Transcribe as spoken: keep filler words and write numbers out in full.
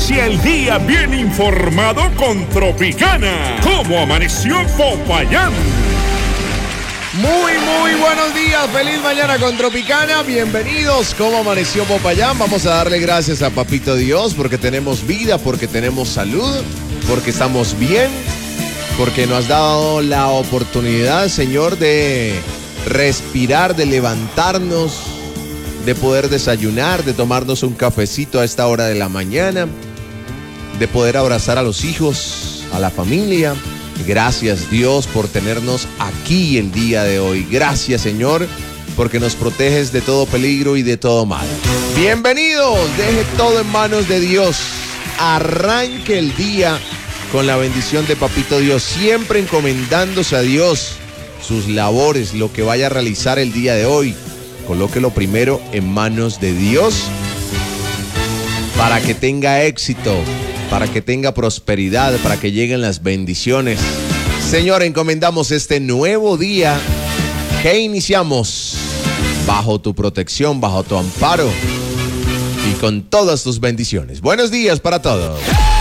Inicia el día bien informado con Tropicana. ¿Cómo amaneció Popayán? Muy, muy buenos días. Feliz mañana con Tropicana. Bienvenidos. ¿Cómo amaneció Popayán? Vamos a darle gracias a Papito Dios porque tenemos vida, porque tenemos salud, porque estamos bien, porque nos has dado la oportunidad, Señor, de respirar, de levantarnos, de poder desayunar, de tomarnos un cafecito a esta hora de la mañana, de poder abrazar a los hijos, a la familia. Gracias, Dios, por tenernos aquí el día de hoy. Gracias, Señor, porque nos proteges de todo peligro y de todo mal. Bienvenidos, deje todo en manos de Dios. Arranque el día con la bendición de Papito Dios, siempre encomendándose a Dios sus labores, lo que vaya a realizar el día de hoy. Colóquelo primero en manos de Dios para que tenga éxito, para que tenga prosperidad, para que lleguen las bendiciones. Señor, encomendamos este nuevo día que iniciamos bajo tu protección, bajo tu amparo y con todas tus bendiciones. Buenos días para todos.